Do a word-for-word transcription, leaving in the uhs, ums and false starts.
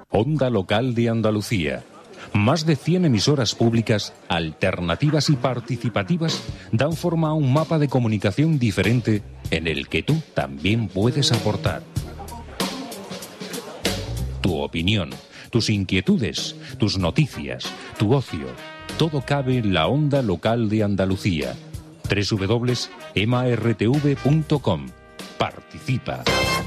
Onda Local de Andalucía. Más de cien emisoras públicas, alternativas y participativas dan forma a un mapa de comunicación diferente en el que tú también puedes aportar. Tu opinión, tus inquietudes, tus noticias, tu ocio, todo cabe en la Onda Local de Andalucía. doble u doble u doble u punto ema erre te ve punto com. Participa.